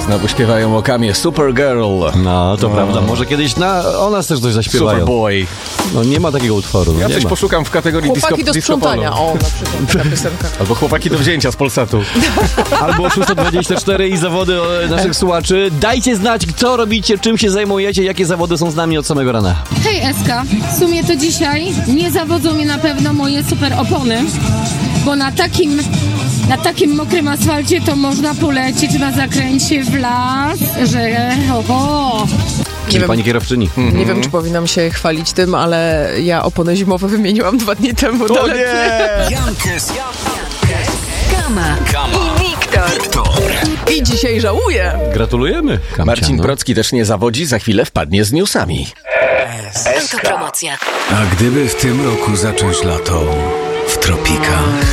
Znowu śpiewają o Kamie Supergirl. No, to prawda. Może kiedyś o nas też coś zaśpiewają. Superboy. No nie ma takiego utworu. Ja nie coś ma. poszukam w kategorii Chłopaki do disco sprzątania. polo. O, na przykład taka piosenka. Albo chłopaki do wzięcia z Polsatu. Albo 624 i zawody naszych słuchaczy. Dajcie znać, co robicie, czym się zajmujecie, jakie zawody są z nami od samego rana. Hej Eska, w sumie to dzisiaj nie zawodzą mnie na pewno moje super opony, bo na takim mokrym asfalcie to można polecieć na zakręcie w las, że oho. Czyli pani kierowczyni. Nie wiem, czy powinnam się chwalić tym, ale ja opony zimowe wymieniłam 2 dni temu. O nie! Kama i Wiktor. I dzisiaj żałuję. Gratulujemy. Kamcia, Marcin Brocki też nie zawodzi, za chwilę wpadnie z newsami. Autopromocja. A gdyby w tym roku zacząć lato w tropikach?